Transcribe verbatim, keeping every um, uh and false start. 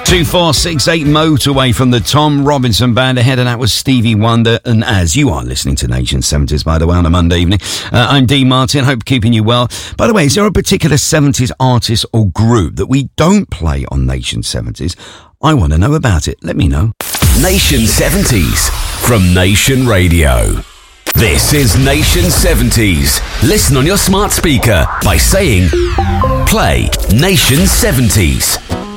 two four six eight Motorway from the Tom Robinson Band. Ahead of that was Stevie Wonder. And as you are listening to Nation seventies, by the way, on a Monday evening, uh, I'm Dean Martin. Hope keeping you well. By the way, is there a particular seventies artist or group that we don't play on Nation seventies? I want to know about it. Let me know. Nation seventies from Nation Radio. This is Nation seventies. Listen on your smart speaker by saying, play Nation seventies.